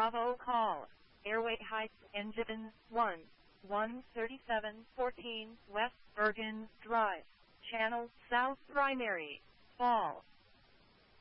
Bravo call. Airway Heights, Engine 1, 13714 West Bergen Drive, Channel South Primary, Fall.